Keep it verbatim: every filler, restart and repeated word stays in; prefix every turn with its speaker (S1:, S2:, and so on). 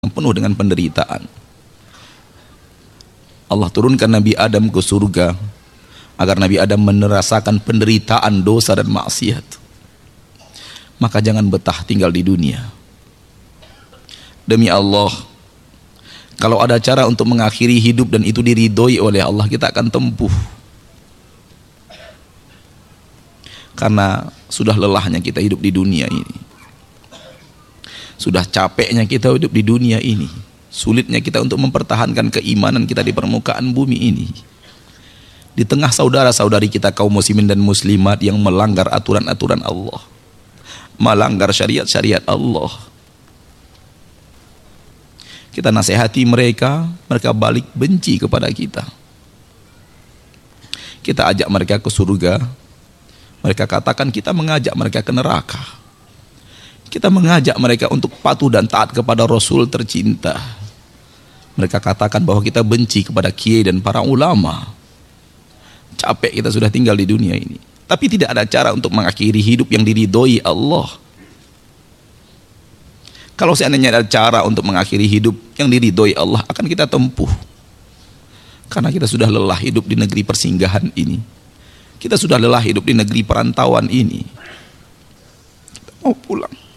S1: penuh dengan penderitaan. Allah turunkan Nabi Adam ke surga agar Nabi Adam merasakan penderitaan dosa dan maksiat. Maka jangan betah tinggal di dunia. Demi Allah, kalau ada cara untuk mengakhiri hidup dan itu diridhoi oleh Allah, kita akan tempuh. Karena sudah lelahnya kita hidup di dunia ini. Sudah capeknya kita hidup di dunia ini. Sulitnya kita untuk mempertahankan keimanan kita di permukaan bumi ini. Di tengah saudara-saudari kita kaum muslimin dan muslimat yang melanggar aturan-aturan Allah, melanggar syariat-syariat Allah. Kita nasihati mereka, mereka balik benci kepada kita. Kita ajak mereka ke surga, mereka katakan kita mengajak mereka ke neraka. Kita mengajak mereka untuk patuh dan taat kepada Rasul tercinta. Mereka katakan bahwa kita benci kepada kiai dan para ulama. Capek kita sudah tinggal di dunia ini. Tapi tidak ada cara untuk mengakhiri hidup yang diridhoi Allah. Kalau seandainya ada cara untuk mengakhiri hidup yang diridhoi Allah, akan kita tempuh. Karena kita sudah lelah hidup di negeri persinggahan ini. Kita sudah lelah hidup di negeri perantauan ini. Kita mau pulang.